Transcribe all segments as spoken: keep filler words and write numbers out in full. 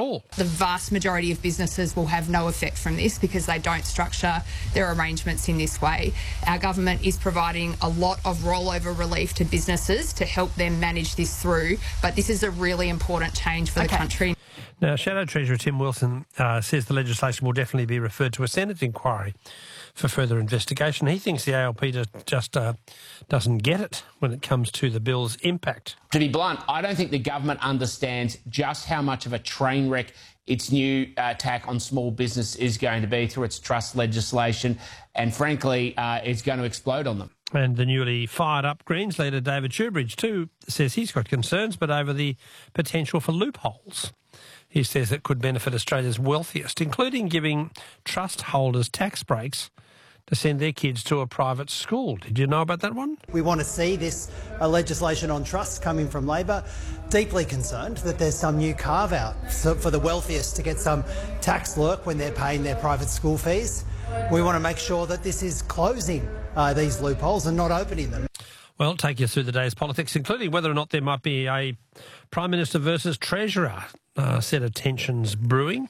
all. The vast majority of businesses will have no effect from this because they don't structure their arrangements in this way. Our government is providing a lot of rollover relief to businesses to help them manage this through, but this is a really important change for okay. the country. Now, Shadow Treasurer Tim Wilson uh, says the legislation will definitely be referred to a Senate inquiry for further investigation. He thinks the A L P just uh, doesn't get it when it comes to the bill's impact. To be blunt, I don't think the government understands just how much of a train wreck its new uh, attack on small business is going to be through its trust legislation, and frankly, uh, it's going to explode on them. And the newly fired-up Greens leader, David Shoebridge, too, says he's got concerns, but over the potential for loopholes. He says it could benefit Australia's wealthiest, including giving trust holders tax breaks to send their kids to a private school. Did you know about that one? We want to see this uh, legislation on trusts coming from Labor. Deeply concerned that there's some new carve-out for the wealthiest to get some tax lurk when they're paying their private school fees. We want to make sure that this is closing uh, these loopholes and not opening them. Well, take you through the day's politics, including whether or not there might be a Prime Minister versus Treasurer uh, set of tensions brewing.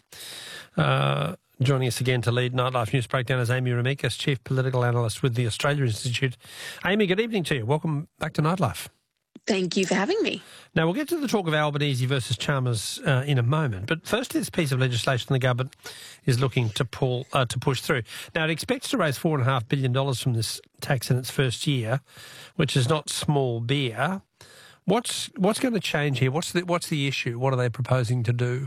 Uh, joining us again to lead Nightlife News Breakdown is Amy Remeikis, Chief Political Analyst with the Australia Institute. Amy, good evening to you. Welcome back to Nightlife. Thank you for having me. Now, we'll get to the talk of Albanese versus Chalmers uh, in a moment, but first this piece of legislation the government is looking to pull uh, to push through. Now, it expects to raise four point five billion dollars from this tax in its first year, which is not small beer. What's what's going to change here? What's the, what's the issue? What are they proposing to do?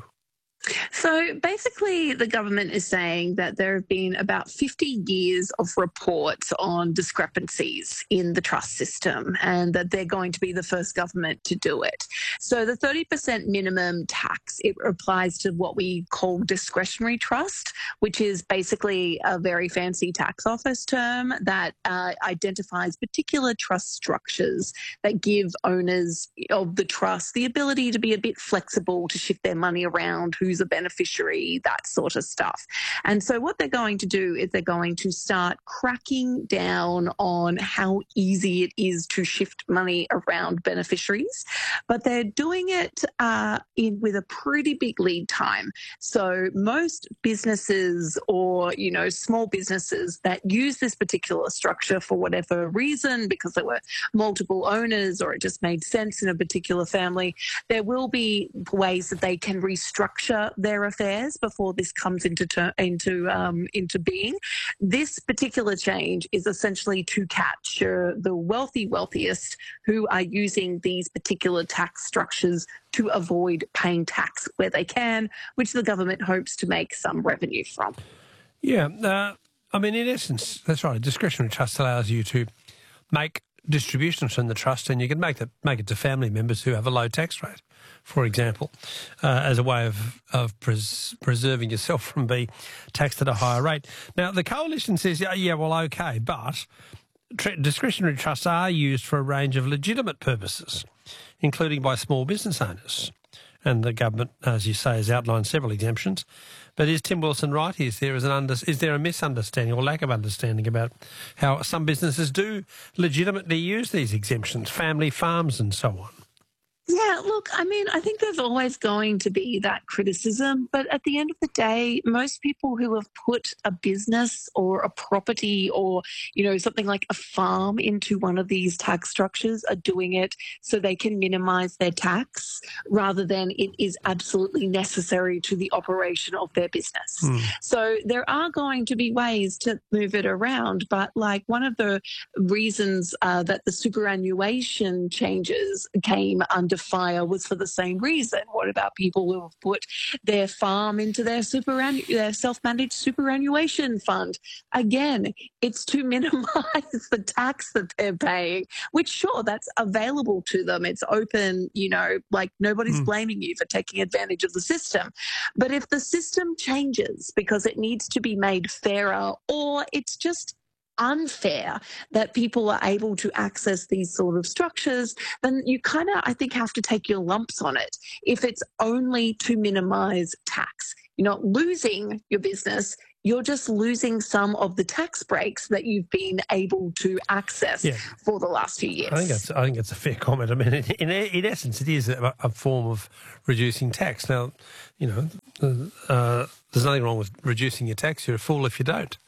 So basically, the government is saying that there have been about fifty years of reports on discrepancies in the trust system and that they're going to be the first government to do it. So the thirty percent minimum tax, it applies to what we call discretionary trust, which is basically a very fancy tax office term that uh, identifies particular trust structures that give owners of the trust the ability to be a bit flexible, to shift their money around, who's a beneficiary, that sort of stuff. And so what they're going to do is they're going to start cracking down on how easy it is to shift money around beneficiaries, but they're doing it uh, in with a pretty big lead time. So most businesses or, you know, small businesses that use this particular structure for whatever reason, because there were multiple owners or it just made sense in a particular family, there will be ways that they can restructure their affairs before this comes into ter- into um, into being. This particular change is essentially to capture the wealthy wealthiest who are using these particular tax structures to avoid paying tax where they can, which the government hopes to make some revenue from. Yeah, uh, I mean, in essence, that's right. A discretionary trust allows you to make distributions from the trust, and you can make that make it to family members who have a low tax rate, for example, uh, as a way of of pres- preserving yourself from being taxed at a higher rate. Now, the coalition says, yeah, yeah well, okay, but tr- discretionary trusts are used for a range of legitimate purposes, including by small business owners. And the government, as you say, has outlined several exemptions. But is Tim Wilson right? Is there, is, an under, is there a misunderstanding or lack of understanding about how some businesses do legitimately use these exemptions, family farms and so on? Yeah, look, I mean, I think there's always going to be that criticism, but at the end of the day, most people who have put a business or a property or, you know, something like a farm into one of these tax structures are doing it so they can minimise their tax rather than it is absolutely necessary to the operation of their business. Mm. So there are going to be ways to move it around, but like one of the reasons uh, that the superannuation changes came under fire was for the same reason. What about people who have put their farm into their superannu- their self-managed superannuation fund? Again, it's to minimise the tax that they're paying, which sure, that's available to them. It's open, you know, like nobody's mm. blaming you for taking advantage of the system. But if the system changes because it needs to be made fairer or it's just unfair that people are able to access these sort of structures, then you kind of, I think, have to take your lumps on it. If it's only to minimise tax, you're not losing your business, you're just losing some of the tax breaks that you've been able to access Yeah. for the last few years. I think that's I think that's a fair comment. I mean, in, in, in essence, it is a, a form of reducing tax. Now, you know, uh, there's nothing wrong with reducing your tax. You're a fool if you don't.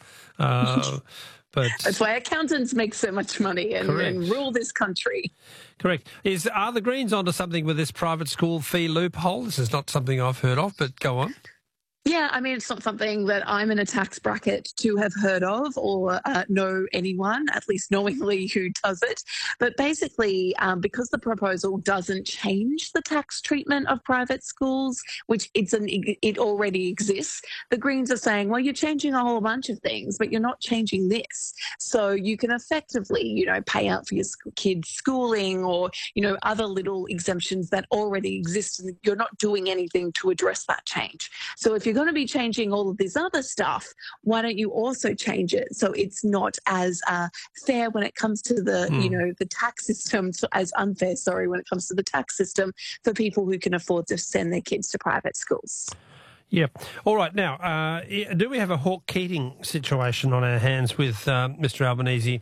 Uh, but that's why accountants make so much money and, and rule this country. Correct. Is are the Greens onto something with this private school fee loophole? This is not something I've heard of, but go on. Yeah, I mean, it's not something that I'm in a tax bracket to have heard of or uh, know anyone, at least knowingly, who does it. But basically, um, because the proposal doesn't change the tax treatment of private schools, which it's an, it already exists, the Greens are saying, well, you're changing a whole bunch of things, but you're not changing this. So you can effectively, you know, pay out for your kids' schooling or, you know, other little exemptions that already exist, and you're not doing anything to address that change. So if you're going to be changing all of this other stuff, why don't you also change it so it's not as uh, fair when it comes to the, mm. you know, the tax system, so as unfair, sorry, when it comes to the tax system for people who can afford to send their kids to private schools. Yeah. All right. Now, uh, do we have a Hawke Keating situation on our hands with uh, Mister Albanese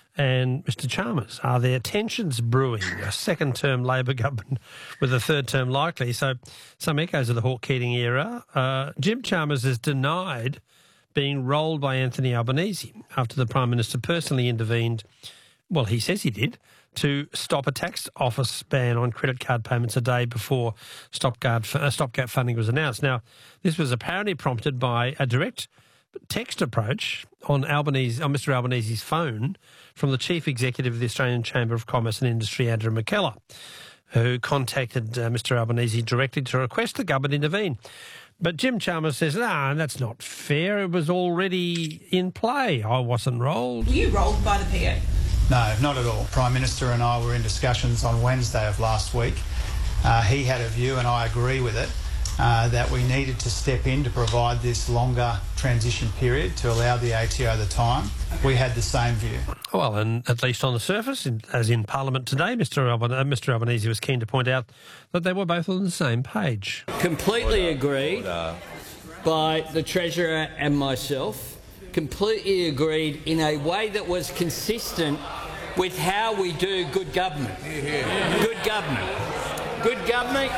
and Mister Chalmers? Are there tensions brewing? A second-term Labor government with a third term likely. So some echoes of the Hawke Keating era. Uh, Jim Chalmers has denied being rolled by Anthony Albanese after the Prime Minister personally intervened, well, he says he did, to stop a tax office ban on credit card payments a day before stopgap, uh, stopgap funding was announced. Now, this was apparently prompted by a direct text approach on Albanese, on Mister Albanese's phone from the Chief Executive of the Australian Chamber of Commerce and Industry, Andrew McKellar, who contacted uh, Mister Albanese directly to request the government intervene. But Jim Chalmers says, nah, that's not fair. It was already in play. I wasn't rolled. Were you rolled by the P A? No, not at all. Prime Minister and I were in discussions on Wednesday of last week. Uh, he had a view, and I agree with it, Uh, that we needed to step in to provide this longer transition period to allow the A T O the time. We had the same view. Well, and at least on the surface, in, as in Parliament today, Mister Alban- uh, Mister Albanese was keen to point out that they were both on the same page. Completely agreed by the Treasurer and myself. Completely agreed in a way that was consistent with how we do good government. Good government. Good government.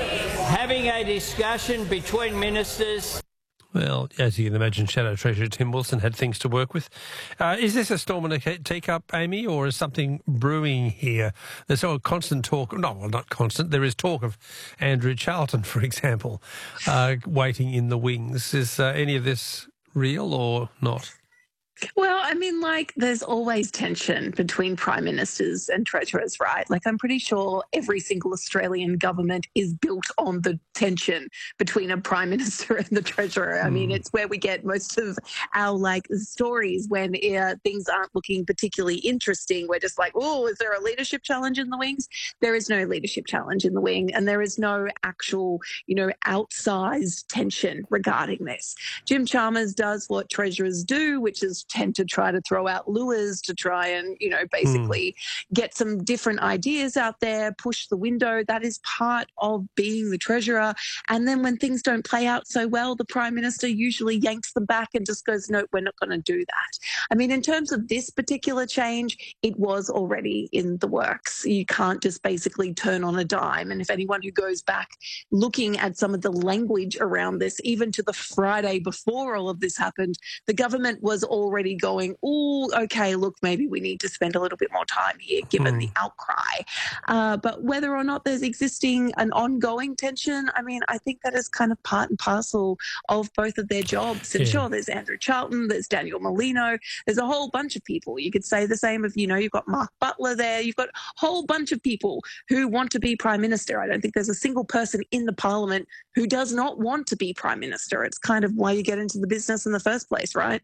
Having a discussion between ministers. Well, as you can imagine, Shadow Treasurer Tim Wilson had things to work with. Uh, is this a storm in a teacup, Amy, or is something brewing here? There's a constant talk, no, well, not constant, there is talk of Andrew Charlton, for example, uh, waiting in the wings. Is uh, any of this real or not? Well, I mean, like, there's always tension between prime ministers and treasurers, right? Like, I'm pretty sure every single Australian government is built on the tension between a prime minister and the treasurer. I mean, it's where we get most of our, like, stories when uh, things aren't looking particularly interesting. We're just like, oh, is there a leadership challenge in the wings? There is no leadership challenge in the wing, and there is no actual, you know, outsized tension regarding this. Jim Chalmers does what treasurers do, which is tend to try to throw out lures to try and, you know, basically mm. get some different ideas out there, push the window. That is part of being the treasurer. And then when things don't play out so well, the Prime Minister usually yanks them back and just goes, no, we're not going to do that. I mean, in terms of this particular change, it was already in the works. You can't just basically turn on a dime. And if anyone who goes back looking at some of the language around this, even to the Friday before all of this happened, the government was already already going, oh, okay, look, maybe we need to spend a little bit more time here, given mm. the outcry. Uh, but whether or not there's existing an ongoing tension, I mean, I think that is kind of part and parcel of both of their jobs. And yeah. sure, there's Andrew Charlton, there's Daniel Molino, there's a whole bunch of people. You could say the same of, you know, you've got Mark Butler there, you've got a whole bunch of people who want to be Prime Minister. I don't think there's a single person in the Parliament who does not want to be Prime Minister. It's kind of why you get into the business in the first place, right?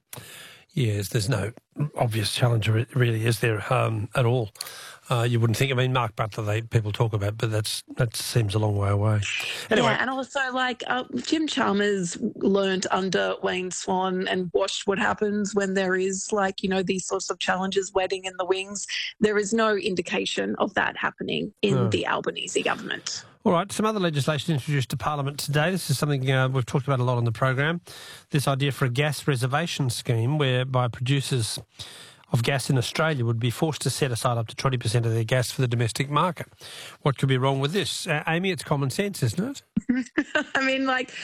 Yes, there's no obvious challenger, really, is there, um, at all? Uh, you wouldn't think. I mean, Mark Butler, they people talk about, but that's that seems a long way away. Anyway. Yeah, and also, like, uh, Jim Chalmers learnt under Wayne Swan and watched what happens when there is, like, you know, these sorts of challenges waiting in the wings. There is no indication of that happening in no. the Albanese government. All right, some other legislation introduced to Parliament today. This is something uh, we've talked about a lot on the program. This idea for a gas reservation scheme whereby producers of gas in Australia would be forced to set aside up to twenty percent of their gas for the domestic market. What could be wrong with this? Uh, Amy, it's common sense, isn't it? I mean, like,